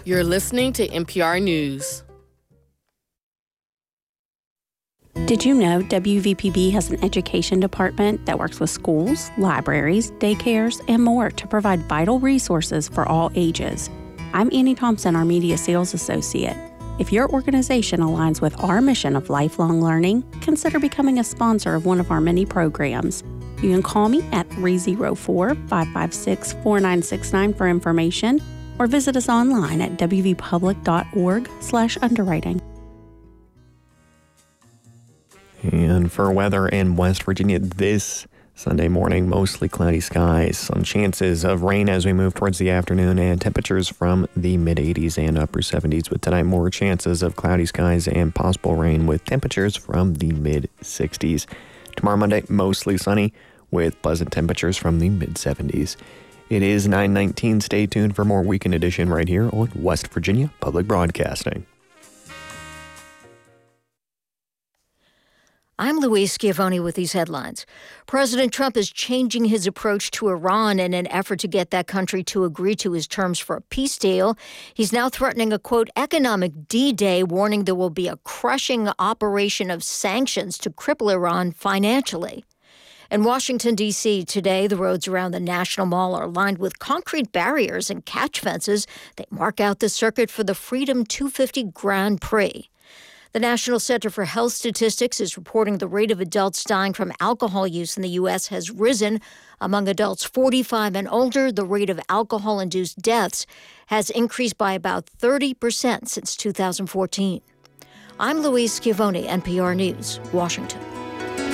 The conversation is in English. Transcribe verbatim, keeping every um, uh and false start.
You're listening to N P R News. Did you know W V P B has an education department that works with schools, libraries, daycares, and more to provide vital resources for all ages? I'm Annie Thompson, our Media Sales Associate. If your organization aligns with our mission of lifelong learning, consider becoming a sponsor of one of our many programs. You can call me at three oh four, five five six, four nine six nine for information, or visit us online at w v public dot org slash underwriting. And for weather in West Virginia this Sunday morning, mostly cloudy skies. Some chances of rain as we move towards the afternoon, and temperatures from the mid-eighties and upper seventies. With tonight, more chances of cloudy skies and possible rain with temperatures from the mid-sixties. Tomorrow, Monday, mostly sunny with pleasant temperatures from the mid-seventies. It is nine nineteen. Stay tuned for more Weekend Edition right here on West Virginia Public Broadcasting. I'm Louise Schiavone with these headlines. President Trump is changing his approach to Iran in an effort to get that country to agree to his terms for a peace deal. He's now threatening a, quote, economic D-Day, warning there will be a crushing operation of sanctions to cripple Iran financially. In Washington, D C today, the roads around the National Mall are lined with concrete barriers and catch fences that mark out the circuit for the Freedom two fifty Grand Prix. The National Center for Health Statistics is reporting the rate of adults dying from alcohol use in the U S has risen. Among adults forty-five and older, the rate of alcohol-induced deaths has increased by about thirty percent since two thousand fourteen. I'm Louise Schiavone, N P R News, Washington.